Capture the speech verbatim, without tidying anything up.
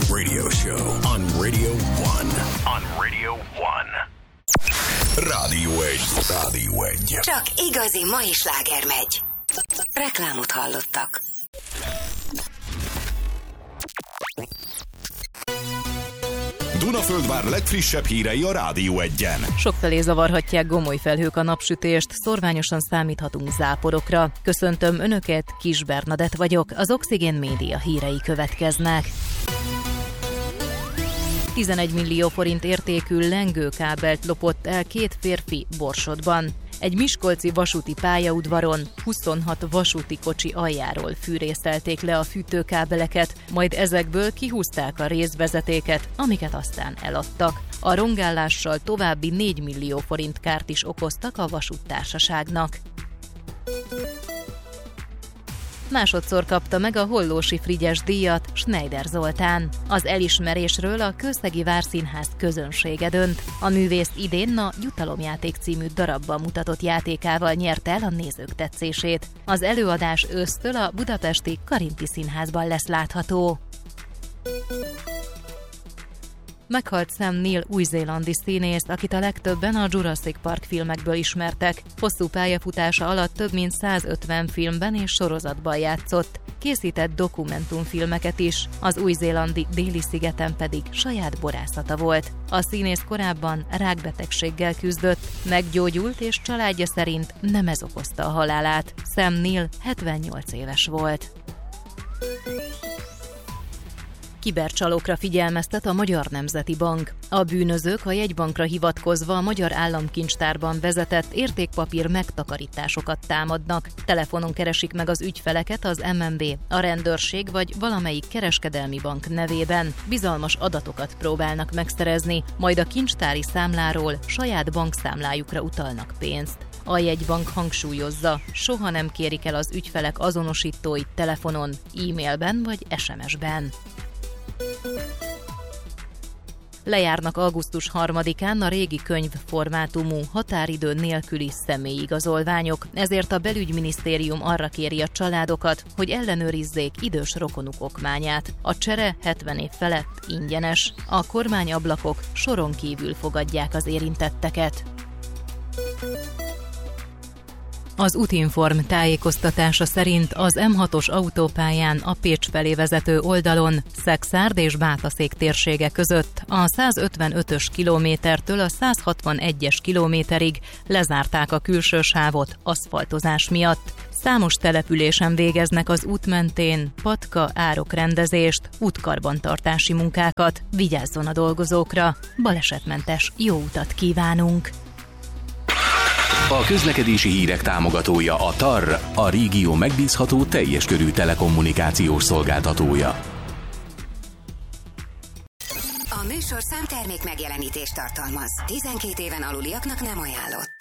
radio show on Radio One. On Radio One. Rádió egy. Rádió egy. Csak igazi mai sláger megy. Reklámot hallottak. Dunaföldvár legfrissebb hírei a Rádió egyen. Sokfelé zavarhatják gomoly felhők a napsütést, szorványosan számíthatunk záporokra. Köszöntöm Önöket, Kis Bernadett vagyok, az Oxigén Média hírei következnek. tizenegy millió forint értékű lengőkábelt lopott el két férfi Borsodban. Egy miskolci vasúti pályaudvaron huszonhat vasúti kocsi aljáról fűrészelték le a fűtőkábeleket, majd ezekből kihúzták a részvezetéket, amiket aztán eladtak. A rongálással további négy millió forint kárt is okoztak a vasúttársaságnak. Másodszor kapta meg a Hollósi Frigyes díjat Schneider Zoltán. Az elismerésről a Kőszegi Várszínház közönsége dönt. A művész idén a Jutalomjáték című darabban mutatott játékával nyerte el a nézők tetszését. Az előadás ősztől a budapesti Karinti Színházban lesz látható. Meghalt Sam Neill új-zélandi színész, akit a legtöbben a Jurassic Park filmekből ismertek. Hosszú pályafutása alatt több mint százötven filmben és sorozatban játszott. Készített dokumentumfilmeket is, az új-zélandi déli szigeten pedig saját borászata volt. A színész korábban rákbetegséggel küzdött, meggyógyult és családja szerint nem ez okozta a halálát. Sam Neill hetvennyolc éves volt. Kibercsalókra figyelmeztet a Magyar Nemzeti Bank. A bűnözők a jegybankra hivatkozva a Magyar Államkincstárban vezetett értékpapír megtakarításokat támadnak. Telefonon keresik meg az ügyfeleket az em en bé, a rendőrség vagy valamelyik kereskedelmi bank nevében. Bizalmas adatokat próbálnak megszerezni, majd a kincstári számláról saját bankszámlájukra utalnak pénzt. A jegybank hangsúlyozza, soha nem kérik el az ügyfelek azonosítóit telefonon, e-mailben vagy es em es-ben. Lejárnak augusztus harmadikán a régi könyvformátumú, határidő nélküli személyigazolványok, ezért a belügyminisztérium arra kéri a családokat, hogy ellenőrizzék idős rokonuk okmányát. A csere hetven év felett ingyenes. A kormányablakok soron kívül fogadják az érintetteket. Az Utinform tájékoztatása szerint az em hatos autópályán a Pécs felé vezető oldalon Szexárd és Bátaszék térsége között a százötvenötös kilométertől a százhatvanegyes kilométerig lezárták a külső sávot aszfaltozás miatt. Számos településen végeznek az út mentén patka, árokrendezést, útkarbantartási munkákat. Vigyázzon a dolgozókra! Balesetmentes jó utat kívánunk! A közlekedési hírek támogatója a té á er, a régió megbízható teljes körű telekommunikációs szolgáltatója. A műsorszám termék megjelenítést tartalmaz. tizenkét éven aluliaknak nem ajánlott.